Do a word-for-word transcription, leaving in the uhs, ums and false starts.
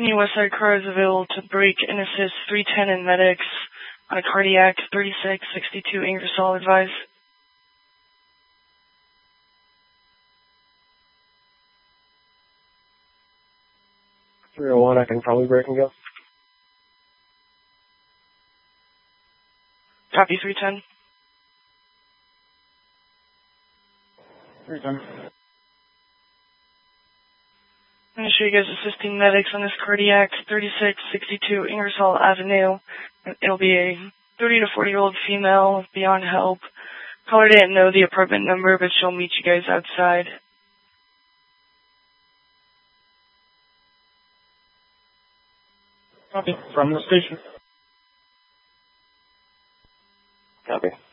Any Westside car is available to break and assist three ten and medics on a cardiac thirty-six sixty-two Ingersoll advise. three oh one, I can probably break and go. Copy three ten. three ten. I'm going to show you guys assisting medics on this cardiac thirty-six sixty-two Ingersoll Avenue. It'll be a thirty to forty year old female beyond help. Caller didn't know the apartment number, but she'll meet you guys outside. Copy. From the station. Copy.